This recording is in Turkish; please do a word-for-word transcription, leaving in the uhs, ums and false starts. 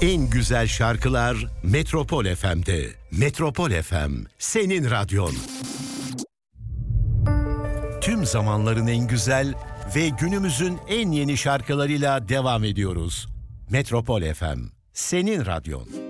En güzel şarkılar Metropol F M'de. Metropol F M, senin radyon. Tüm zamanların en güzel ve günümüzün en yeni şarkılarıyla devam ediyoruz. Metropol F M, senin radyon.